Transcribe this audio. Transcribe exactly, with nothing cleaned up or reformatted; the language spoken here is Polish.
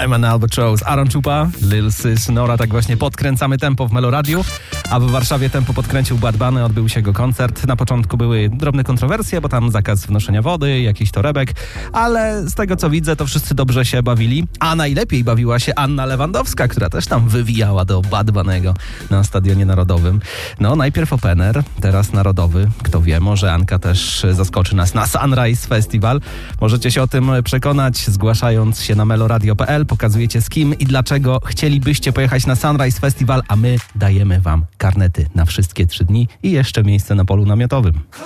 I'm an Albatross, Aaron Chupa, Lil Sis, Nora. Tak właśnie podkręcamy tempo w Meloradiu, a w Warszawie tempo podkręcił Bad Bunny, odbył się jego koncert. Na początku były drobne kontrowersje, bo tam zakaz wnoszenia wody, jakiś torebek, ale z tego co widzę, to wszyscy dobrze się bawili, a najlepiej bawiła się Anna Lewandowska, która też tam wywijała do Bad Bunny'ego na Stadionie Narodowym. No, najpierw opener, teraz narodowy. Kto wie, może Anka też zaskoczy nas na Sunrise Festival. Możecie się o tym przekonać, zgłaszając się na meloradio kropka p l. Pokazujecie z kim i dlaczego chcielibyście pojechać na Sunrise Festival, a my dajemy wam karnety na wszystkie trzy dni i jeszcze miejsce na polu namiotowym.